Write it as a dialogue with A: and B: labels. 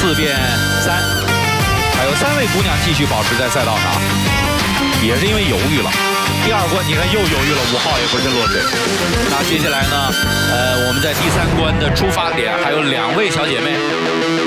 A: 4变3，还有3位姑娘继续保持在赛道上，也是因为犹豫了。第2关你看又犹豫了，5号也不是落水。那接下来呢，我们在第3关的出发点还有2位小姐妹。